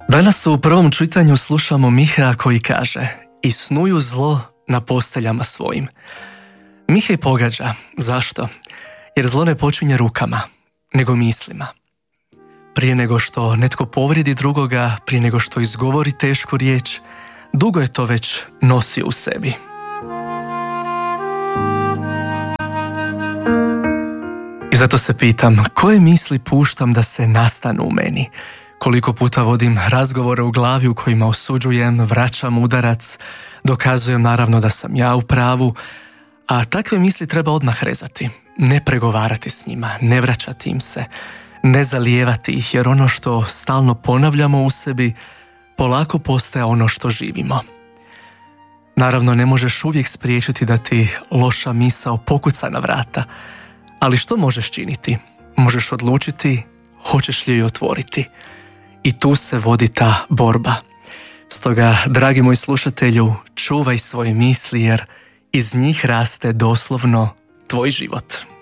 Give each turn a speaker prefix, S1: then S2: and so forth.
S1: Danas u prvom čitanju slušamo Mihea koji kaže: i snuju zlo na posteljama svojim. Mihej pogađa. Zašto? Jer zlo ne počinje rukama, nego mislima. Prije nego što netko povrijedi drugoga, prije nego što izgovori tešku riječ, dugo je to već nosio u sebi. I zato se pitam, koje misli puštam da se nastanu u meni? Koliko puta vodim razgovore u glavi u kojima osuđujem, vraćam udarac, dokazujem naravno da sam ja u pravu, a takve misli treba odmah rezati, ne pregovarati s njima, ne vraćati im se, ne zalijevati ih, jer ono što stalno ponavljamo u sebi polako postaje ono što živimo. Naravno, ne možeš uvijek spriječiti da ti loša misao pokuca na vrata, ali što možeš činiti? Možeš odlučiti hoćeš li joj otvoriti. I tu se vodi ta borba. Stoga, dragi moj slušatelju, čuvaj svoje misli jer iz njih raste doslovno tvoj život.